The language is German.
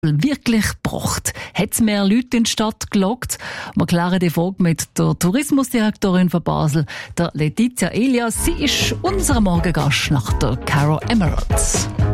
wirklich gebracht? Hat es mehr Leute in die Stadt gelockt? Wir klären die Frage mit der Tourismusdirektorin von Basel, der Letizia Elias. Sie ist unser Morgengast nach der Caro Emeralds.